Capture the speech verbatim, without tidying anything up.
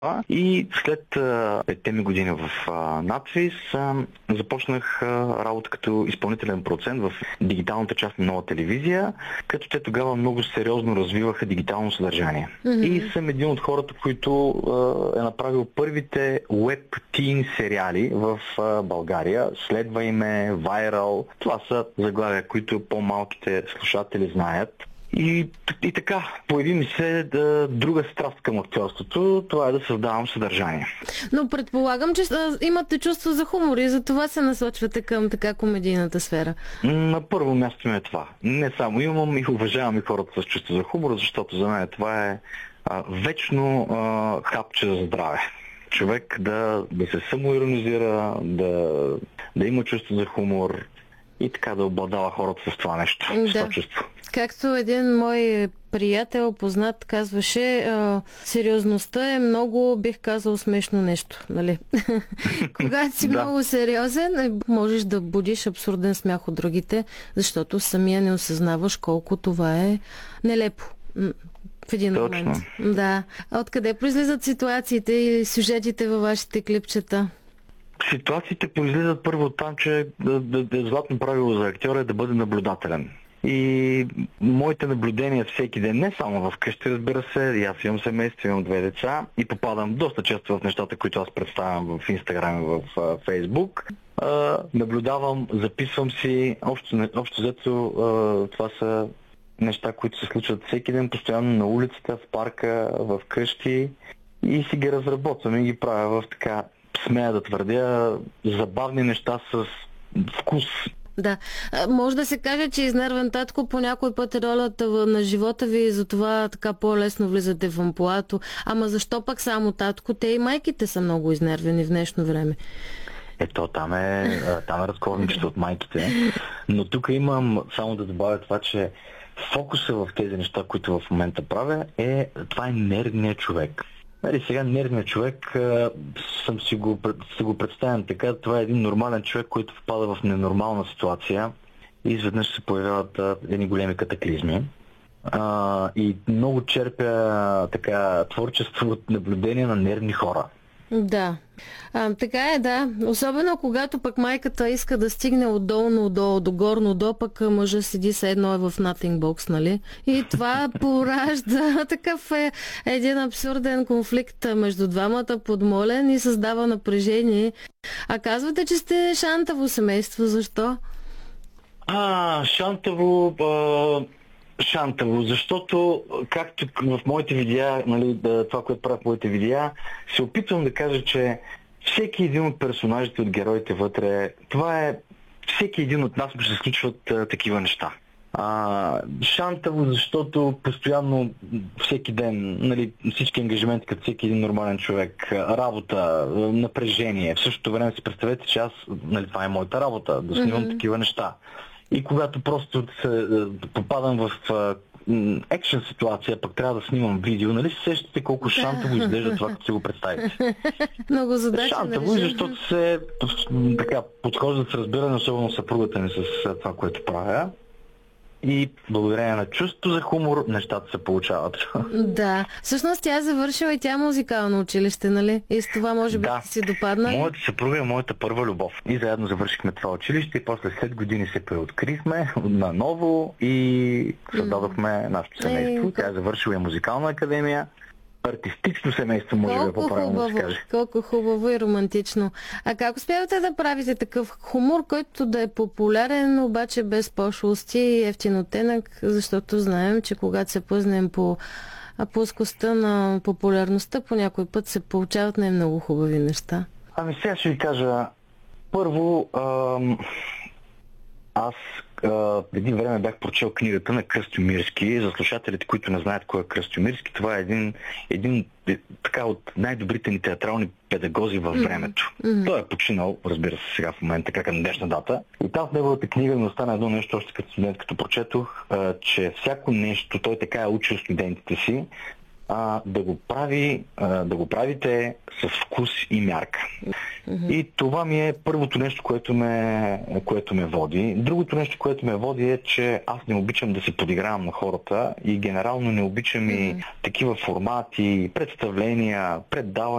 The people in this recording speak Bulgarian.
И след петте ми години в надвис започнах работа като изпълнителен продуцент в дигиталната част на Нова телевизия, като те тогава много сериозно развиваха дигитално съдържание. Mm-hmm. И съм един от хората, които е направил първите web-тин сериали в България. Следва име, Viral. Това са заглавия, които по-малките слушатели знаят. И, и така, появи ми се да, друга страст към актьорството, това е да създавам съдържание. Но предполагам, че а, имате чувство за хумор и за това се насочвате към така комедийната сфера. На първо място ми е това. Не само имам и уважавам и хората с чувство за хумор, защото за мен това е а, вечно а, хапче за здраве. Човек да, да се самоиронизира, да, да има чувство за хумор и така да обладава хората с това нещо, да. С това чувство. Както един мой приятел, познат, казваше, а, сериозността е много, бих казал, смешно нещо, нали? Когато си да. много сериозен, можеш да будиш абсурден смях от другите, защото самия не осъзнаваш колко това е нелепо. В един Точно. момент. Да. А откъде произлизат ситуациите и сюжетите във вашите клипчета? Ситуациите произлизат първо от там, че да, да, да, златно правило за актьора е да бъде наблюдателен. И моите наблюдения всеки ден, не само в къщи, разбира се, и аз имам семейство, имам две деца и попадам доста често в нещата, които аз представям в Инстаграм и в Фейсбук. Наблюдавам, записвам си, общо, общо взето това са неща, които се случват всеки ден, постоянно на улицата, в парка, в къщи и си ги разработвам и ги правя в така, смея да твърдя, забавни неща с вкус. Да. Може да се каже, че изнервен татко по някой път е ролята на живота ви и затова така по-лесно влизате в амплоато. Ама защо пък само татко? Те и майките са много изнервени в днешно време. Ето, там е, там е разковничето от майките. Но тук имам само да добавя това, че фокуса в тези неща, които в момента правя, е това е нервният човек. Нали, сега нервният човек съм си го, си го представям така, това е един нормален човек, който впада в ненормална ситуация и изведнъж се появяват едни големи катаклизми. А, и много черпя така творчество от наблюдение на нервни хора. Да. А, така е, да. Особено когато пък майката иска да стигне отдолно до, до горно до, пък мъжа седи се едно е в nothing box, нали? И това поражда такъв е един абсурден конфликт между двамата, подмолен и създава напрежение. А казвате, че сте шантаво семейство. Защо? А, шантаво... А... Шантаво, защото както в моите видеа, нали, това, което правя в моите видеа, се опитвам да кажа, че всеки един от персонажите, от героите вътре, това е, всеки един от нас му се случват а, такива неща. А, шантаво, защото постоянно всеки ден, нали, всички ангажименти, като всеки един нормален човек, работа, напрежение. В същото време си представете, че аз, нали, това е моята работа, да снимам mm-hmm. такива неща. И когато просто се попадам в екшен ситуация, пък трябва да снимам видео, нали се сещате колко шантаво изглежда това, като се го представите? Много задача. Шантаво, защото се така, подхождат с разбиране, особено съпругата ми с това, което правя. И благодарение на чувство за хумор, нещата се получават. Да. Всъщност тя е завършила и тя музикално училище, нали? И с това може би да. си допадна. Моята съпруга е моята първа любов. И заедно завършихме това училище и после след години се преоткрихме наново и създадохме mm. нашето семейство. Е, тя е завършила и музикална академия. Артистично семейство, може да по-правилно да се каже. Колко хубаво и романтично. А как успявате да правите такъв хумор, който да е популярен, обаче без пошлости и ефтинотенък, защото знаем, че когато се пъзнем по плоскостта на популярността, по някой път се получават не много хубави неща. Ами сега ще ви кажа, първо, ам, аз Uh, преди време бях прочел книгата на Кръстю Мирски. За слушателите, които не знаят кой е Кръстю Мирски, това е един, един така от най-добрите ни театрални педагози във времето. Mm-hmm. Той е починал, разбира се, сега в момента, как е на днешна дата. И там в неговата книга ми остана едно нещо, още като студент, като прочетох, uh, че всяко нещо, той така е учил студентите си, а, да го прави, а, да го правите с вкус и мярка. Mm-hmm. И това ми е първото нещо, което ме, което ме води. Другото нещо, което ме води е, че аз не обичам да се подигравам на хората и генерално не обичам mm-hmm. и такива формати, представления, предавания.